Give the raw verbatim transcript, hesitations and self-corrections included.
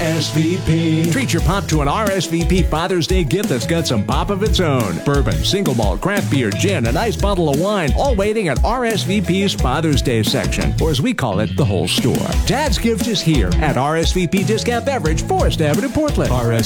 S V P. Treat your pop to an R S V P Father's Day gift that's got some pop of its own. Bourbon, single malt, craft beer, gin, a nice bottle of wine, all waiting at R S V P's Father's Day section, or as we call it, the whole store. Dad's gift is here at R S V P Discount Beverage, Forest Avenue, Portland. R S